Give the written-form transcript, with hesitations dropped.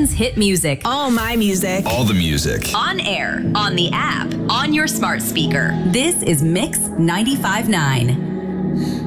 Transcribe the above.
Weekends hit music. All my music. All the music. On air, on the app, on your smart speaker. This is Mix 95.9.